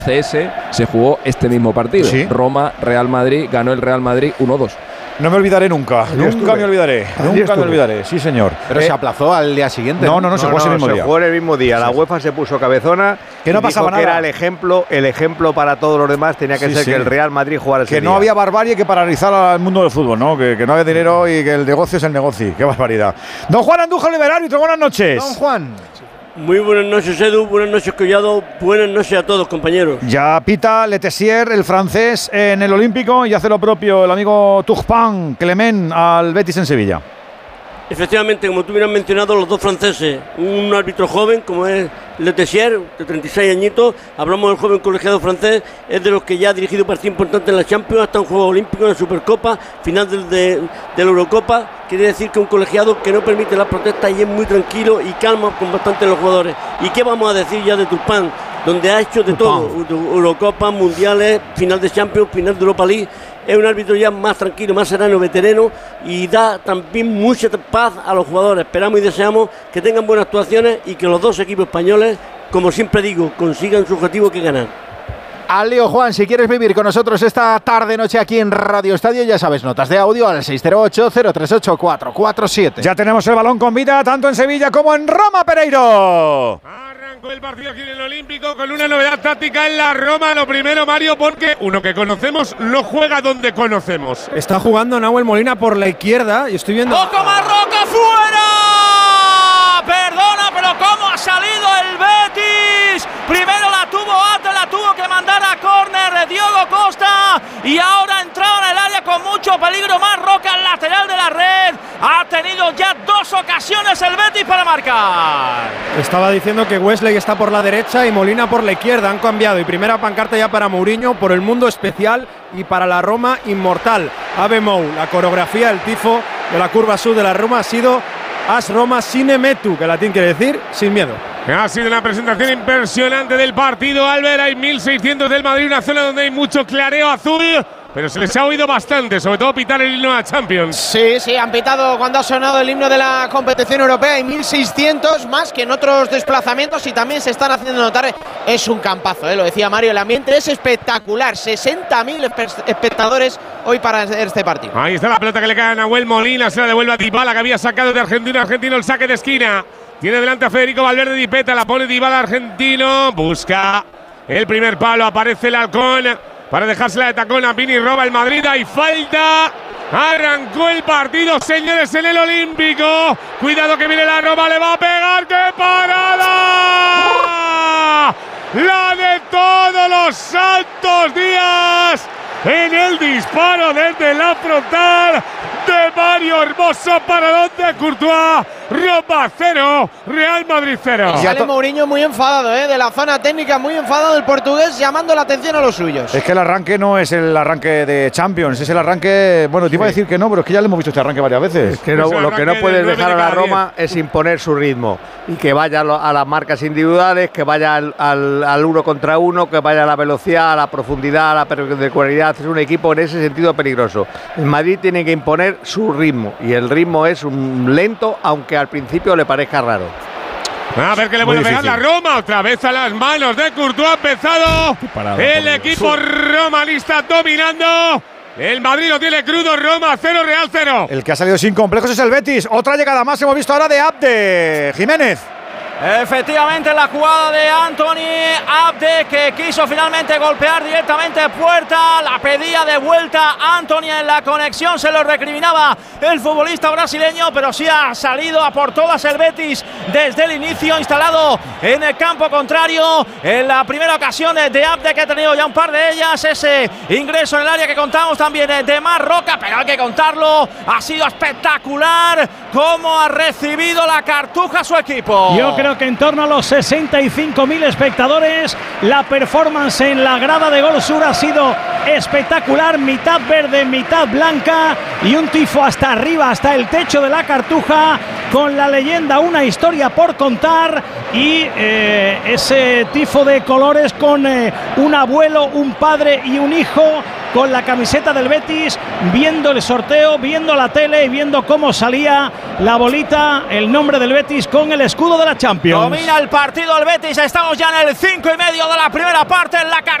CS se jugó este mismo partido. ¿Sí? Roma-Real Madrid, ganó el Real Madrid 1-2. No me olvidaré nunca, nunca me olvidaré, sí señor. Pero se aplazó al día siguiente. No, se jugó ese mismo día. Se jugó en el mismo día. La UEFA se puso cabezona. Que no pasaba nada. Que era el ejemplo para todos los demás. Tenía que ser que el Real Madrid jugara ese día. Que no había barbarie que paralizar al mundo del fútbol, ¿no? Que no había dinero y que el negocio es el negocio. ¡Qué barbaridad! Don Juan Andújar Oliver, árbitro, buenas noches. Don Juan. Muy buenas noches, Edu, buenas noches, Collado, buenas noches a todos, compañeros. Ya pita Letessier, el francés, en el Olímpico, y hace lo propio el amigo Turpin Clement al Betis en Sevilla. Efectivamente, como tú bien has mencionado, los dos franceses, un árbitro joven como es Letessier, de 36 añitos, hablamos del joven colegiado francés, es de los que ya ha dirigido partidos importantes en la Champions, hasta un Juego Olímpico, en la Supercopa, final de la Eurocopa. Quiere decir que un colegiado que no permite las protestas y es muy tranquilo y calma con bastante los jugadores. ¿Y qué vamos a decir ya de Turpin? Donde ha hecho de todo, Eurocopa, Mundiales, final de Champions, final de Europa League. Es un árbitro ya más tranquilo, más sereno, veterano, y da también mucha paz a los jugadores. Esperamos y deseamos que tengan buenas actuaciones y que los dos equipos españoles, como siempre digo, consigan su objetivo, que ganar. Al lío, Juan, si quieres vivir con nosotros esta tarde-noche aquí en Radio Estadio, ya sabes, notas de audio al 608-038-447. Ya tenemos el balón con vida tanto en Sevilla como en Roma, Pereiro. El partido aquí en el Olímpico con una novedad táctica en la Roma. Lo primero, Mario, porque uno que conocemos no juega donde conocemos. Está jugando Nahuel Molina por la izquierda y estoy viendo… ¡Poco Marroca fuera! Perdona, pero ¿cómo ha salido el Betis? Primero la tuvo Ate, la tuvo que mandar a córner de Diogo Costa y ahora entraba en el área con mucho peligro. Marroca, al lateral de la red. Ha tenido ya dos ocasiones el Betis para marcar. Estaba diciendo que Wesley está por la derecha y Molina por la izquierda. Han cambiado y primera pancarta ya para Mourinho por el mundo especial y para la Roma inmortal. Ave Mou, la coreografía, el tifo de la curva sur de la Roma ha sido As Roma sine metu, que latín quiere decir sin miedo. Ha sido una presentación impresionante del partido, Albert. Hay 1.600 del Madrid, una zona donde hay mucho clareo azul, pero se les ha oído bastante, sobre todo pitar el himno a Champions. Sí, han pitado cuando ha sonado el himno de la competición europea. Hay 1.600 más que en otros desplazamientos y también se están haciendo notar. Es un campazo, lo decía Mario, el ambiente es espectacular. 60.000 espectadores hoy para este partido. Ahí está la pelota que le cae a Nahuel Molina, se la devuelve a Dybala, que había sacado de Argentina. Argentino el saque de esquina. Tiene delante a Federico Valverde, Dipeta, la pone Dybala, argentino. Busca el primer palo, aparece el halcón para dejársela de tacón a Vini, roba el Madrid. Hay falta. Arrancó el partido, señores, en el Olímpico. Cuidado que viene la Roma, le va a pegar. ¡Qué parada! La de todos los santos días. En el disparo desde la frontal de Mario Hermoso, para donde Courtois. Roma 0, Real Madrid 0. Y sale Mourinho muy enfadado, de la zona técnica, muy enfadado el portugués, llamando la atención a los suyos. Es que el arranque no es el arranque de Champions, es el arranque… Bueno, te iba a decir que no, pero es que ya le hemos visto este arranque varias veces. Es que no, lo que no puedes dejar a la Roma es imponer su ritmo y que vaya a las marcas individuales, que vaya al uno contra uno, que vaya a la velocidad, a la profundidad, a la perpendicularidad. Es un equipo en ese sentido peligroso. El Madrid tiene que imponer su ritmo y el ritmo es un lento, aunque al principio le parezca raro. A ver que le vuelve a pegar la Roma, otra vez a las manos de Courtois. Ha empezado el equipo romanista dominando. El Madrid lo tiene crudo, Roma 0, Real 0. El que ha salido sin complejos es el Betis. Otra llegada más hemos visto ahora de Abde. Jiménez. Efectivamente, la jugada de Anthony Abde, que quiso finalmente golpear directamente puerta, la pedía de vuelta Anthony en la conexión, se lo recriminaba el futbolista brasileño, pero sí ha salido a por todas el Betis desde el inicio, instalado en el campo contrario. En la primera ocasión de Abde, que ha tenido ya un par de ellas, ese ingreso en el área que contamos también de Marroca, pero hay que contarlo, ha sido espectacular cómo ha recibido la cartuja su equipo. Yo creo que en torno a los 65.000 espectadores. La performance en la grada de Gol Sur ha sido espectacular, mitad verde, mitad blanca y un tifo hasta arriba, hasta el techo de la cartuja, con la leyenda Una historia por contar. y ese tifo de colores con un abuelo, un padre y un hijo con la camiseta del Betis, viendo el sorteo, viendo la tele y viendo cómo salía la bolita, el nombre del Betis con el escudo de la Champions. Domina el partido el Betis, estamos ya en el 5:30 de la primera parte, en la